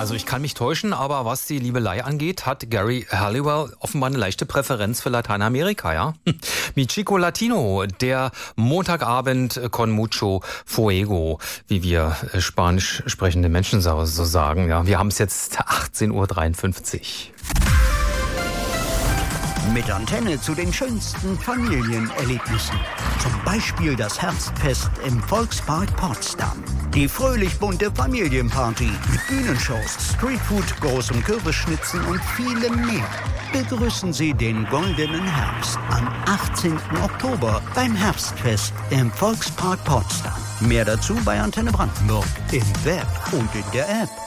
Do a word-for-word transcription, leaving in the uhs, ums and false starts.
Also ich kann mich täuschen, aber was die Liebelei angeht, hat Gary Halliwell offenbar eine leichte Präferenz für Lateinamerika, ja? Mi Chico Latino, der Montagabend con mucho fuego, wie wir spanisch sprechende Menschen so sagen. Ja, wir haben es jetzt achtzehn Uhr dreiundfünfzig. Mit Antenne zu den schönsten Familienerlebnissen. Zum Beispiel das Herbstfest im Volkspark Potsdam. Die fröhlich bunte Familienparty mit Bühnenshows, Streetfood, großem Kürbisschnitzen und vielem mehr. Begrüßen Sie den goldenen Herbst am achtzehnten Oktober beim Herbstfest im Volkspark Potsdam. Mehr dazu bei Antenne Brandenburg im Web und in der App.